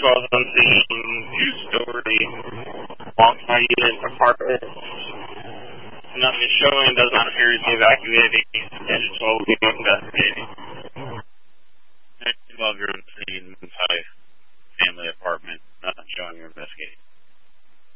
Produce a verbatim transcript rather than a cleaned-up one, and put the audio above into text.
twelve unseen, two-story, multi-unit apartment. Nothing is showing, does not appear to be evacuating, and twelve will be investigating. twelve, you're unseen, multi-family apartment, not showing or investigating.